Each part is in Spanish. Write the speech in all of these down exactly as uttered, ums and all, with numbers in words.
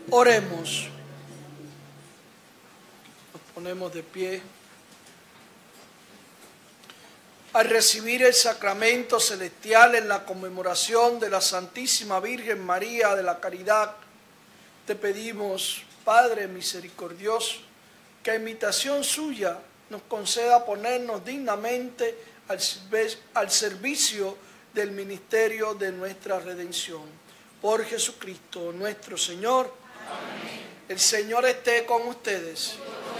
Oremos. Nos ponemos de pie. Al recibir el sacramento celestial en la conmemoración de la Santísima Virgen María de la Caridad, te pedimos, Padre misericordioso, que a imitación suya nos conceda ponernos dignamente al, al servicio del ministerio de nuestra redención. Por Jesucristo nuestro Señor. Amén. El Señor esté con ustedes.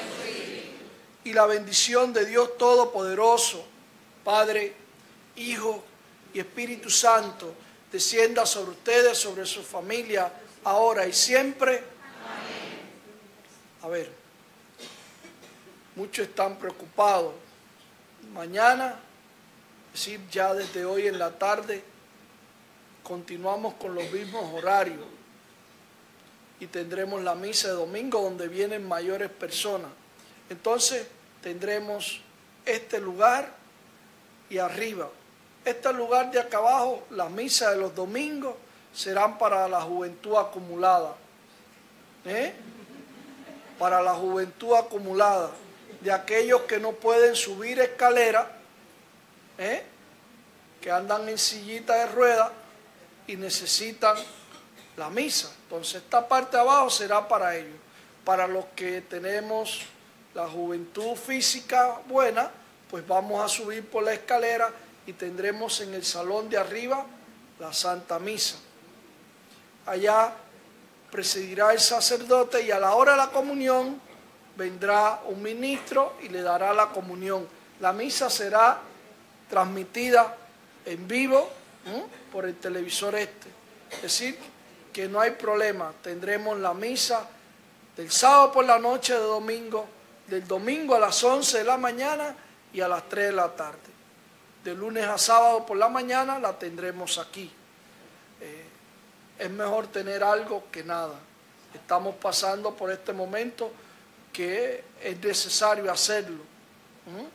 Y la bendición de Dios Todopoderoso, Padre, Hijo y Espíritu Santo, descienda sobre ustedes, sobre su familia, ahora y siempre. Amén. A ver, muchos están preocupados. Mañana, es decir, ya desde hoy en la tarde, continuamos con los mismos horarios y tendremos la misa de domingo donde vienen mayores personas. Entonces tendremos este lugar y arriba. Este lugar de acá abajo, la misa de los domingos, serán para la juventud acumulada. ¿Eh? Para la juventud acumulada, de aquellos que no pueden subir escalera, ¿eh? que andan en sillita de ruedas y necesitan la misa. Entonces esta parte de abajo será para ellos. Para los que tenemos la juventud física buena, pues vamos a subir por la escalera y tendremos en el salón de arriba la Santa Misa. Allá presidirá el sacerdote y a la hora de la comunión vendrá un ministro y le dará la comunión. La misa será transmitida en vivo, ¿eh? por el televisor este. Es decir, que no hay problema. Tendremos la misa del sábado por la noche de domingo, del domingo a las once de la mañana y a las tres de la tarde. De lunes a sábado por la mañana la tendremos aquí. Eh, es mejor tener algo que nada. Estamos pasando por este momento que es necesario hacerlo. ¿Mm?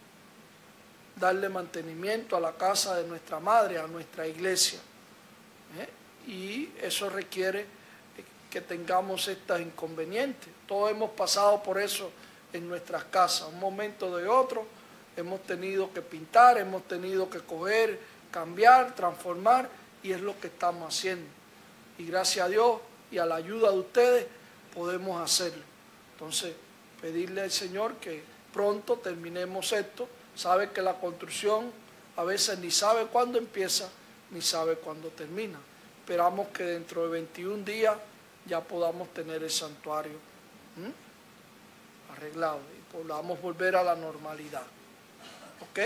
Darle mantenimiento a la casa de nuestra madre, a nuestra iglesia. ¿Eh? Y eso requiere que tengamos estos inconvenientes. Todos hemos pasado por eso en nuestras casas. Un momento de otro hemos tenido que pintar, hemos tenido que coger, cambiar, transformar, y es lo que estamos haciendo. Y gracias a Dios y a la ayuda de ustedes podemos hacerlo. Entonces, pedirle al Señor que pronto terminemos esto. Sabe que la construcción a veces ni sabe cuándo empieza, ni sabe cuándo termina. Esperamos que dentro de veintiún días ya podamos tener el santuario ¿m? arreglado y podamos volver a la normalidad. ¿Ok?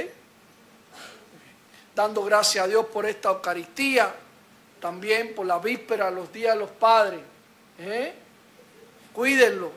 Dando gracias a Dios por esta Eucaristía, también por la víspera, los días de los padres. ¿Eh? Cuídenlo.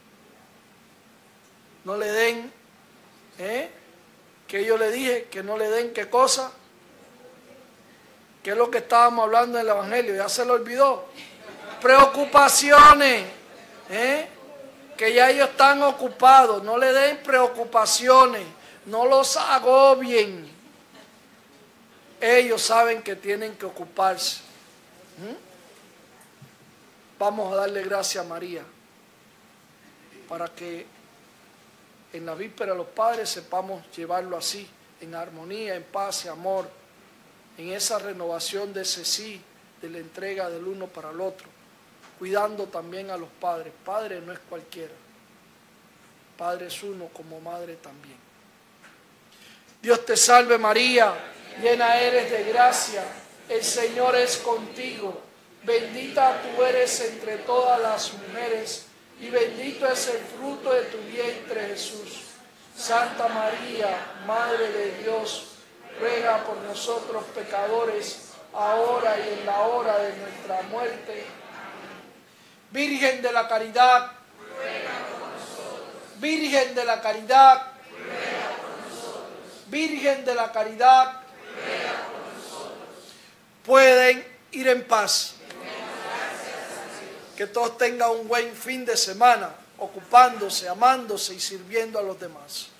No le den, ¿eh? que yo le dije, que no le den qué cosa, que es lo que estábamos hablando en el Evangelio, ya se lo olvidó. Preocupaciones, ¿eh? que ya ellos están ocupados, no le den preocupaciones, no los agobien. Ellos saben que tienen que ocuparse. ¿Mm? Vamos a darle gracias a María para que en la víspera de los padres sepamos llevarlo así, en armonía, en paz y amor, en esa renovación de ese sí, de la entrega del uno para el otro, cuidando también a los padres. Padre no es cualquiera, Padre es uno como madre también. Dios te salve María, llena eres de gracia, el Señor es contigo, bendita tú eres entre todas las mujeres, y bendito es el fruto de tu vientre, Jesús. Santa María, Madre de Dios, ruega por nosotros pecadores, ahora y en la hora de nuestra muerte. Virgen de la Caridad, ruega por nosotros. Virgen de la Caridad, ruega por nosotros. Virgen de la Caridad, ruega por nosotros. Pueden ir en paz. Que todos tengan un buen fin de semana, ocupándose, amándose y sirviendo a los demás.